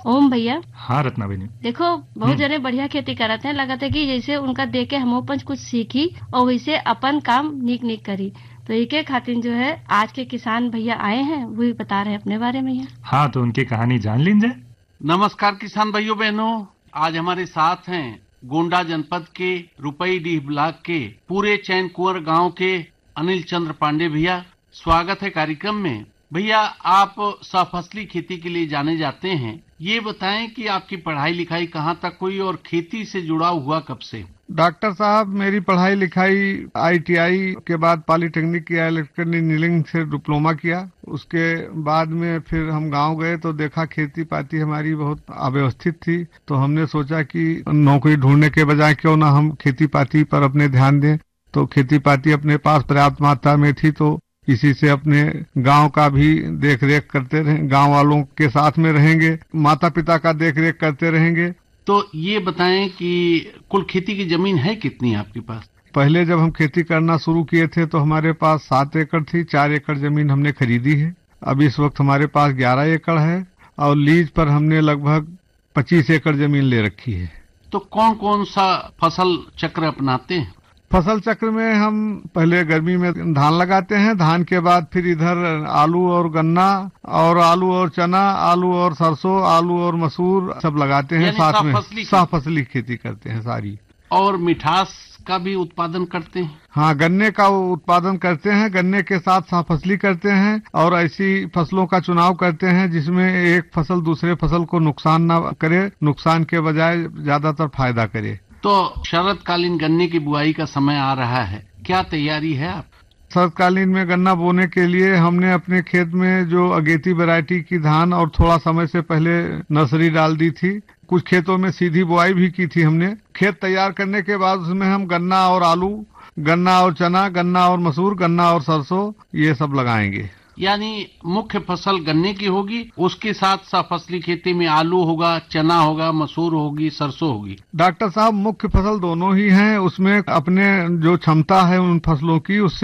ओम भैया। हाँ रत्ना बहनी। देखो बहुत जने बढ़िया खेती करते हैं, लगता है कि जैसे उनका देख के हम पंच कुछ सीखी और वैसे अपन काम निक निक करी। तो एक खातिर जो है आज के किसान भैया आए हैं, वही बता रहे हैं अपने बारे में यहाँ। हाँ तो उनकी कहानी जान लीन जाए। नमस्कार किसान भाइयों बहनों, आज हमारे साथ हैं गोंडा जनपद के रुपईडीह ब्लॉक के पूरे चैन कुंवर गांव के अनिल चंद्र पांडे भैया। स्वागत है कार्यक्रम में। भैया आप सफसली खेती के लिए जाने जाते हैं, ये बताएं कि आपकी पढ़ाई लिखाई कहाँ तक हुई और खेती से जुड़ा हुआ कब से? डॉक्टर साहब, मेरी पढ़ाई लिखाई ITI के बाद पॉलिटेक्निक किया, इलेक्ट्रिकल इंजीनियरिंग से डिप्लोमा किया। उसके बाद में फिर हम गांव गए तो देखा खेती पाती हमारी बहुत अव्यवस्थित थी। तो हमने सोचा कि नौकरी ढूंढने के बजाय क्यों ना हम खेती पाती पर अपने ध्यान दें। तो खेती पाती अपने पास पर्याप्त मात्रा में थी, तो इसी से अपने गांव का भी देख रेख करते रहे, गांव वालों के साथ में रहेंगे, माता पिता का देख रेख करते रहेंगे। तो ये बताएं कि कुल खेती की जमीन है कितनी आपके पास? पहले जब हम खेती करना शुरू किए थे तो हमारे पास 7 एकड़ थी, 4 एकड़ जमीन हमने खरीदी है। अब इस वक्त हमारे पास 11 एकड़ है और लीज पर हमने लगभग 25 एकड़ जमीन ले रखी है। तो कौन कौन सा फसल चक्र अपनाते हैं? फसल चक्र में हम पहले गर्मी में धान लगाते हैं, धान के बाद फिर इधर आलू और गन्ना और आलू और चना, आलू और सरसों, आलू और मसूर सब लगाते हैं। साथ में साफ फसली खेती करते हैं सारी। और मिठास का भी उत्पादन करते हैं? हाँ, गन्ने का उत्पादन करते हैं, गन्ने के साथ साफ फसली करते हैं और ऐसी फसलों का चुनाव करते हैं जिसमें एक फसल दूसरे फसल को नुकसान न करे, नुकसान के बजाय ज्यादातर फायदा करे। तो शरदकालीन गन्ने की बुआई का समय आ रहा है, क्या तैयारी है आप? शरदकालीन में गन्ना बोने के लिए हमने अपने खेत में जो अगेती वैरायटी की धान और थोड़ा समय से पहले नर्सरी डाल दी थी। कुछ खेतों में सीधी बुआई भी की थी हमने। खेत तैयार करने के बाद उसमें हम गन्ना और आलू, गन्ना और चना, गन्ना और मसूर, गन्ना और सरसों ये सब लगाएंगे। यानी मुख्य फसल गन्ने की होगी, उसके साथ साथ फसली खेती में आलू होगा, चना होगा, मसूर होगी, सरसों होगी। डॉक्टर साहब, मुख्य फसल दोनों ही हैं। उसमें अपने जो क्षमता है उन फसलों की, उससे